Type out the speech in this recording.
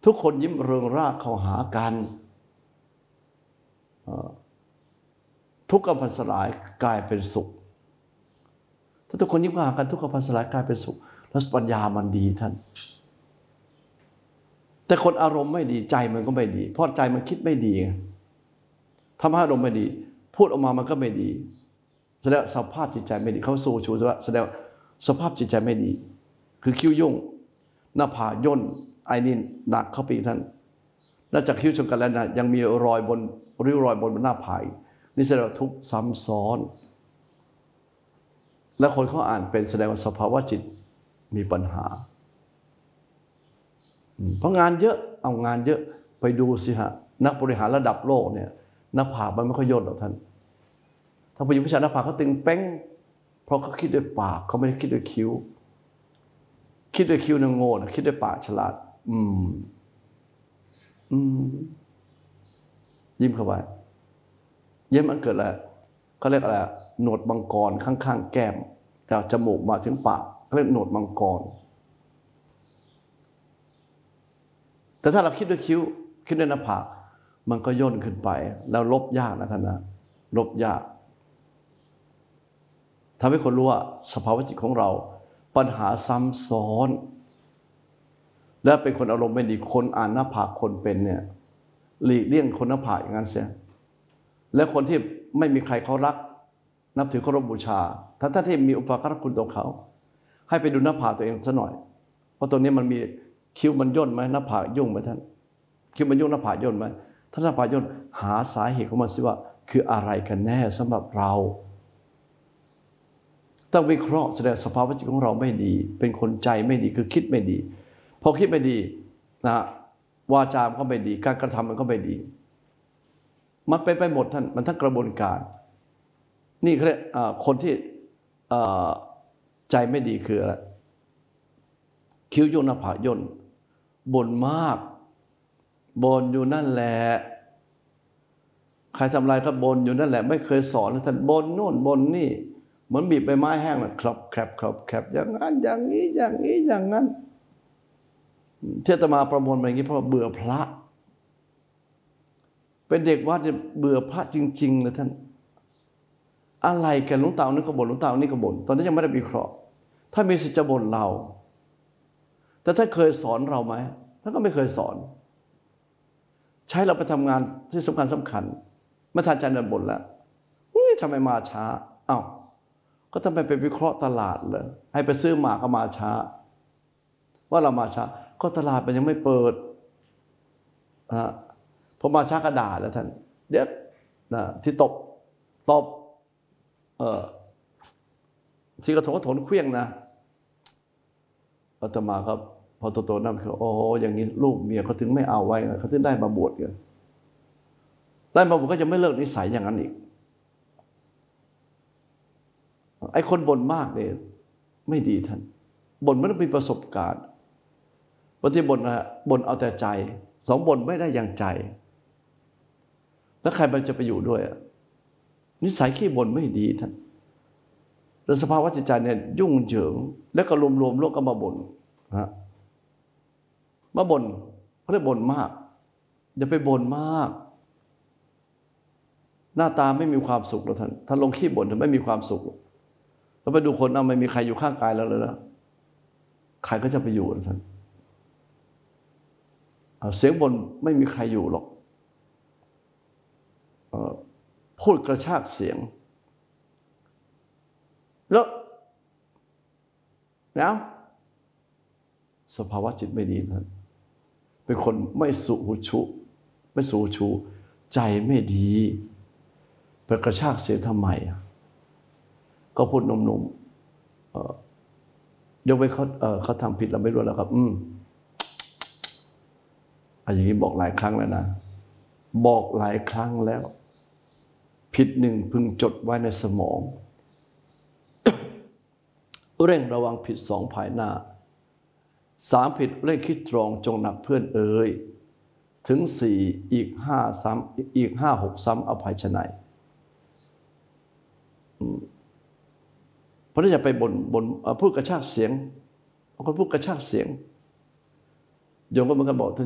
ทุกคนยิ้มเริงร่าเข้าหากันทุกข์กำพันสลายกลายเป็นสุขถ้าทุกคนยิ้มเข้าหากันทุกข์กำพันสลายกลายเป็นสุขแล้วปัญญามันดีท่านแต่คนอารมณ์ไม่ดีใจมันก็ไม่ดีเพราะใจมันคิดไม่ดีทำให้อารมณ์ไม่ดีพูดออกมามันก็ไม่ดีแสดงสภาพจิตใจไม่ดีเขาสู้ชูแสดงสภาพจิตใจไม่ดีคือคิ้วยุ่งหน้าผากย่นไอ้นี่หนักเข้าไปท่านนอกจากคิ้วชนกันแล้วนะยังมีรอยบนริ้วรอยบนหน้าผากนี่แสดงว่าทุกข์ซ้ำซ้อนและคนเขาอ่านเป็นแสดงว่าสภาวะจิตมีปัญหาเพราะงานเยอะเอางานเยอะไปดูสิฮะนักบริหารระดับโลกเนี่ยหน้าผากมันไม่ค่อยย่นหรอกท่านถ้าผู้หญิงผู้ชายหน้าผากเขาตึงเป้งเพราะเขาคิดด้วยปากเขาไม่ได้คิดด้วยคิ้วคิดด้วยคิ้วนะโง่นะคิดด้วยปากฉลาดยิ้มเข้าไปยิ้มมันเกิดอะไรเขาเรียกอะไรหนวดมังกรข้างๆแก้มจากจมูกมาถึงปากเขาเรียกหนวดมังกรแต่ถ้าเราคิดด้วยคิ้วคิดด้วยหน้าผากมันก็ย่นขึ้นไปแล้วลบยากนะท่านนะลบยากทำให้คนรู้ว่าสภาวะจิตของเราปัญหาซ้ำซ้อนและเป็นคนอารมณ์ไม่ดีคนอ่านหน้าผากคนเป็นเนี่ยหลีกเลี่ยงคนหน้าผากอย่างนั้นเสียและคนที่ไม่มีใครเขารักนับถือเคารพบูชาท่านที่มีอุปการะคุณต่อเขาให้ไปดูหน้าผากตัวเองซะหน่อยเพราะตรงนี้มันมีคิ้วมันย่นไหมหน้าผากยุ่งไหมท่านคิ้วมันยุ่งหน้าผากย่นไหมถ้าหน้าผากย่นหาสาเหตุของมันสิว่าคืออะไรกันแน่สำหรับเราต้องวิเคราะห์แสดงสภาวะจิตของเราไม่ดีเป็นคนใจไม่ดีคือคิดไม่ดีพอคิดไม่ดีนะวาจาก็ไม่ดีการกระทำมันก็ไม่ดีมันเป็นไปหมดท่านมันทั้งกระบวนการนี่เขาเรียกคนที่ใจไม่ดีคืออะไรคิ้วย่นหน้าผากย่นบ่นมากบ่นอยู่นั่นแหละใครทำอะไรก็บ่นอยู่นั่นแหละไม่เคยสอนท่านบ่นโน่นบ่นนี่เหมือนบีบใบไม้แห้งเลยครับแคบครับแคบอย่างนั้นอย่างนี้อย่างนี้อย่างนั้นที่อาตมาประมวลมาอย่างนี้เพราะเบื่อพระเป็นเด็กวัดจะเบื่อพระจริงๆเลยท่านอะไรกันหลวงตานี่ก็บ่นหลวงตานี่ก็บ่นตอนนี้ยังไม่ได้วิเคราะห์ถ้ามีสิทธิ์จะบ่นเราแต่ถ้าเคยสอนเราไหมท่านก็ไม่เคยสอนใช้เราไปทำงานที่สำคัญไม่ทันใจเดินบ่นแล้วทำไมมาช้าอ้าวก็ทำไมไปวิเคราะห์ตลาดเลยให้ไปซื้อหมากก็มาช้าว่าเรามาช้าก็ตลาดมันยังไม่เปิดพอมาช้าก็ด่าแล้วท่านเดี๋ยวที่ตบที่กระถนเครื่องนะอาตมาครับพอโตๆนั่นคือโอ้อย่างนี้ลูกเมียเขาถึงไม่เอาไว้เขาถึงได้มาบวชกันได้มาบวชก็จะไม่เลิกนิสัยอย่างนั้นอีกไอ้คนบ่นมากเนี่ยไม่ดีท่านบ่นไม่ต้องมีประสบการณ์บางทีบ่นเอาแต่ใจสองบ่นไม่ได้อย่างใจแล้วใครมันจะไปอยู่ด้วยนิสัยขี้บ่นไม่ดีท่านแล้วสภาวะจิตใจเนี่ยยุ่งเหยิงแล้วก็รวมๆโลกก็มาบ่นมาบ่นเขาเรียกบ่นมากอย่าไปบ่นมากหน้าตาไม่มีความสุขหรอกท่านลงขี้บ่นท่านไม่มีความสุขแล้วไปดูคนไม่มีใครอยู่ข้างกายแล้วเลยนะใครก็จะไปอยู่ท่านเสียงบ่นไม่มีใครอยู่หรอกพูดกระชากเสียงแล้วสภาวะจิตไม่ดีท่านเป็นคนไม่สุหุชูใจไม่ดีไปกระชากเสียงทำไมก็พูดนมยกไว้เขาทำผิดเราไม่รู้แล้วครับอย่างนี้บอกหลายครั้งแล้วนะบอกหลายครั้งแล้วผิดหนึ่งพึงจดไว้ในสมองเร่งระวังผิดสองภายหน้าสามผิดเร่งคิดตรองจงหนักเพื่อนเอ่ยถึงสี่อีกห้าซ้ำอีกห้าหกซ้ำอภัยชนัยเพราะถ้าจะไปบ่นพูดกระชากเสียงบางคนพูดกระชากเสียงโยมก็เหมือนกันบอก